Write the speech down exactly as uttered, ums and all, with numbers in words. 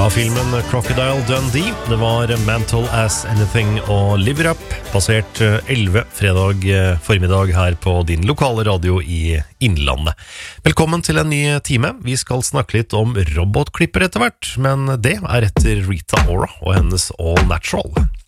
Av filmen Crocodile Dundee, det var Mental as Anything og Live It Up, basert elleve fredag formiddag her på din lokale radio i Innlandet. Velkommen til en ny time. Vi skal snakke litt om robotklipper etter hvert, men det er etter Rita Ora og hennes All Natural.